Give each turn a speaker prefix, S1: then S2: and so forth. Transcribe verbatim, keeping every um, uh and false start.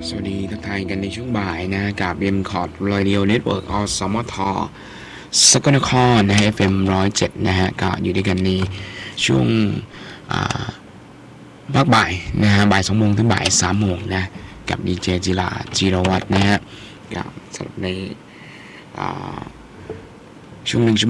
S1: สวัสดีทักทายกันในช่วงบ่ายนะกับ เอ็ม คอร์ด Radio Network อสมทสกลนครนะฮะ เอฟ เอ็ม หนึ่งร้อยเจ็ดนะฮะก็อยู่ด้วยกันในช่วงภาคบ่ายนะฮะบ่ายสองโมงถึงบ่ายสามโมงนะกับดีเจจิราจิรวัฒน์นะฮะกับสำหรับในช่วงหนึ่ง